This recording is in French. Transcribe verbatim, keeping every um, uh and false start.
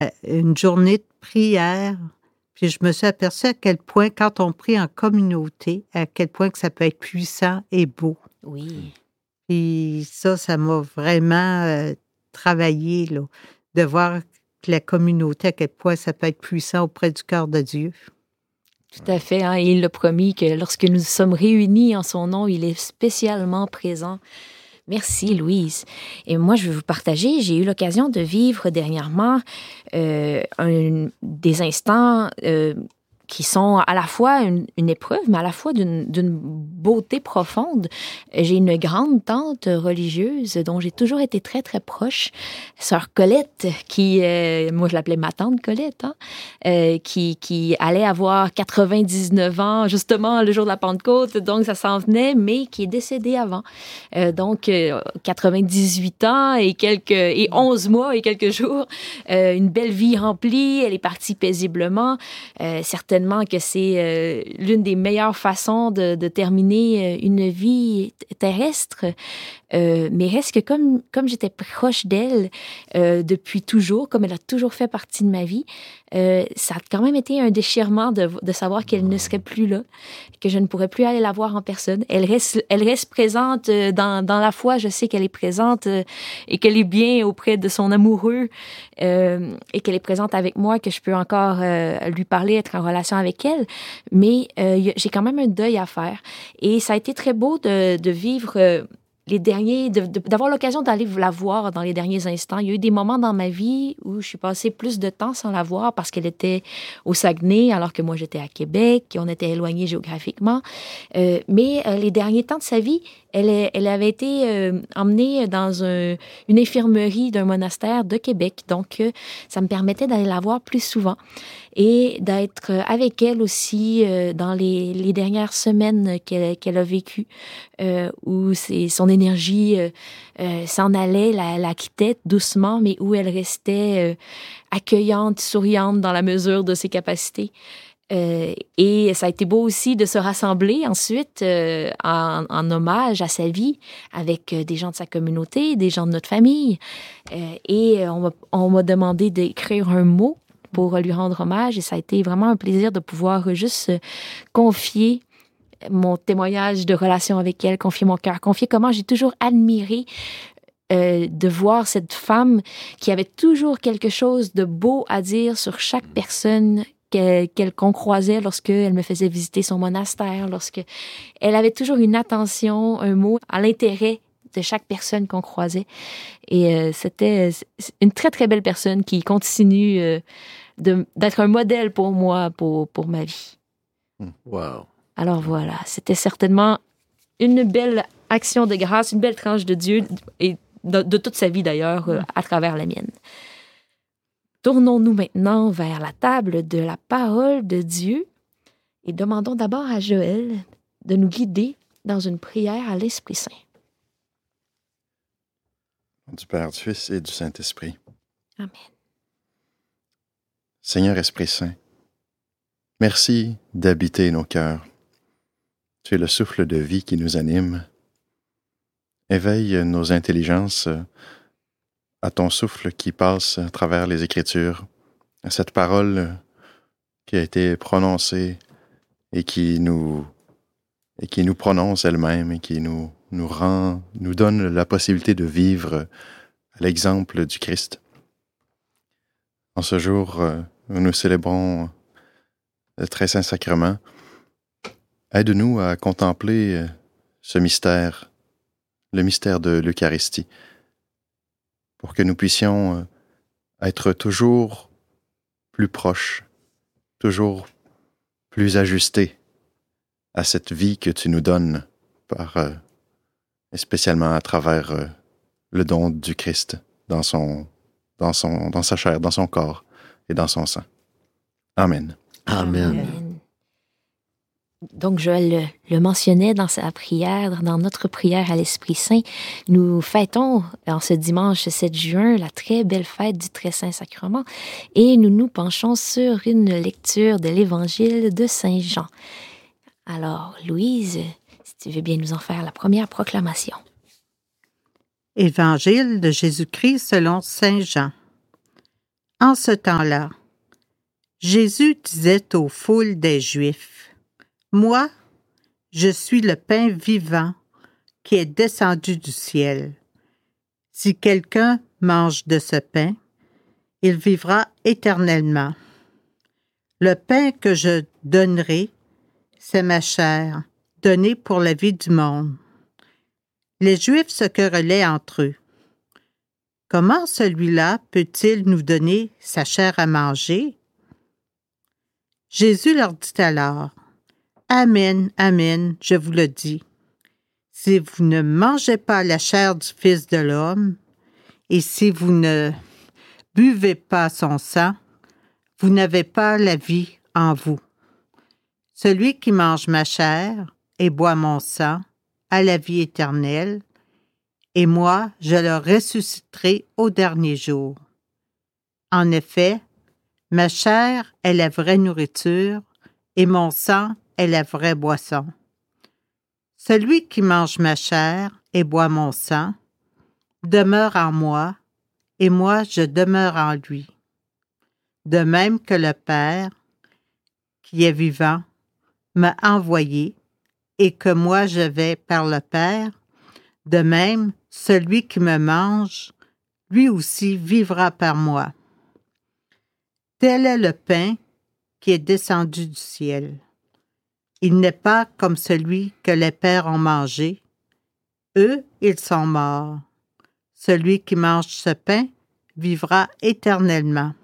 une journée de prière. Puis je me suis aperçue à quel point, quand on prie en communauté, à quel point que ça peut être puissant et beau. Oui. Puis ça, ça m'a vraiment euh, travaillé, là, de voir que la communauté, à quel point ça peut être puissant auprès du cœur de Dieu. Tout à fait. Hein? Et il a promis que lorsque nous sommes réunis en son nom, il est spécialement présent. Merci, Louise. Et moi, je vais vous partager, j'ai eu l'occasion de vivre dernièrement euh, un, des instants euh, qui sont à la fois une, une épreuve, mais à la fois d'une, d'une beauté profonde. J'ai une grande tante religieuse dont j'ai toujours été très, très proche, sœur Colette, qui, euh, moi je l'appelais ma tante Colette, hein, euh, qui, qui allait avoir quatre-vingt-dix-neuf ans, justement, le jour de la Pentecôte, donc ça s'en venait, mais qui est décédée avant. Euh, donc, euh, quatre-vingt-dix-huit ans et, quelques, et onze mois et quelques jours, euh, une belle vie remplie, elle est partie paisiblement, euh, certainement que c'est euh, l'une des meilleures façons de, de terminer une vie terrestre. Euh, mais reste que comme, comme j'étais proche d'elle euh, depuis toujours, comme elle a toujours fait partie de ma vie, euh, ça a quand même été un déchirement de, de savoir qu'elle ne serait plus là, que je ne pourrais plus aller la voir en personne. Elle reste, elle reste présente dans, dans la foi, je sais qu'elle est présente euh, et qu'elle est bien auprès de son amoureux euh, et qu'elle est présente avec moi, que je peux encore euh, lui parler, être en relation avec elle, mais euh, j'ai quand même un deuil à faire. Et ça a été très beau de, de vivre... Euh, les derniers, de, de, d'avoir l'occasion d'aller la voir dans les derniers instants. Il y a eu des moments dans ma vie où je suis passée plus de temps sans la voir parce qu'elle était au Saguenay alors que moi j'étais à Québec, et on était éloignés géographiquement. Euh, mais euh, les derniers temps de sa vie, elle, elle avait été euh, emmenée dans un, une infirmerie d'un monastère de Québec. Donc, euh, ça me permettait d'aller la voir plus souvent et d'être avec elle aussi euh, dans les, les dernières semaines qu'elle, qu'elle a vécues, euh, où c'est, son énergie euh, euh, s'en allait, la, la quittait doucement, mais où elle restait euh, accueillante, souriante dans la mesure de ses capacités. Euh, et ça a été beau aussi de se rassembler ensuite euh, en, en hommage à sa vie avec des gens de sa communauté, des gens de notre famille. Euh, et on m'a, on m'a demandé d'écrire un mot pour lui rendre hommage. Et ça a été vraiment un plaisir de pouvoir juste confier mon témoignage de relation avec elle, confier mon cœur, confier comment j'ai toujours admiré euh, de voir cette femme qui avait toujours quelque chose de beau à dire sur chaque personne qu'elle, qu'elle, qu'on croisait lorsqu'elle me faisait visiter son monastère, lorsque elle avait toujours une attention, un mot à l'intérêt de chaque personne qu'on croisait. Et euh, c'était une très, très belle personne qui continue euh, de, d'être un modèle pour moi, pour, pour ma vie. Wow. Alors voilà, c'était certainement une belle action de grâce, une belle tranche de Dieu, et de, de toute sa vie d'ailleurs, euh, à travers la mienne. Tournons-nous maintenant vers la table de la parole de Dieu et demandons d'abord à Joël de nous guider dans une prière à l'Esprit Saint. Du Père, du Fils et du Saint-Esprit. Amen. Seigneur Esprit Saint, merci d'habiter nos cœurs. Tu es le souffle de vie qui nous anime. Éveille nos intelligences à ton souffle qui passe à travers les Écritures, à cette parole qui a été prononcée et qui nous, et qui nous prononce elle-même et qui nous, nous rend, nous donne la possibilité de vivre à l'exemple du Christ. En ce jour où nous célébrons le très saint sacrement, aide-nous à contempler ce mystère, le mystère de l'Eucharistie, pour que nous puissions être toujours plus proches, toujours plus ajustés à cette vie que tu nous donnes, par, euh, et spécialement à travers euh, le don du Christ dans, son, dans, son, dans sa chair, dans son corps et dans son sang. Amen. Amen. Amen. Donc, Joël le, le mentionnait dans sa prière, dans notre prière à l'Esprit Saint. Nous fêtons, en ce dimanche sept juin, la très belle fête du très saint sacrement et nous nous penchons sur une lecture de l'Évangile de Saint Jean. Alors, Louise, si tu veux bien nous en faire la première proclamation. Évangile de Jésus-Christ selon Saint Jean. En ce temps-là, Jésus disait aux foules des Juifs, « Moi, je suis le pain vivant qui est descendu du ciel. Si quelqu'un mange de ce pain, il vivra éternellement. Le pain que je donnerai, c'est ma chair, donnée pour la vie du monde. » Les Juifs se querellaient entre eux. « Comment celui-là peut-il nous donner sa chair à manger? » Jésus leur dit alors, « Amen, amen, je vous le dis. Si vous ne mangez pas la chair du Fils de l'homme, et si vous ne buvez pas son sang, vous n'avez pas la vie en vous. Celui qui mange ma chair et boit mon sang a la vie éternelle, et moi, je le ressusciterai au dernier jour. En effet, ma chair est la vraie nourriture, et mon sang est la vraie boisson. Celui qui mange ma chair et boit mon sang demeure en moi, et moi je demeure en lui. De même que le Père, qui est vivant, m'a envoyé, et que moi je vais par le Père, de même celui qui me mange, lui aussi vivra par moi. Tel est le pain qui est descendu du ciel. Il n'est pas comme celui que les pères ont mangé. Eux, ils sont morts. Celui qui mange ce pain vivra éternellement.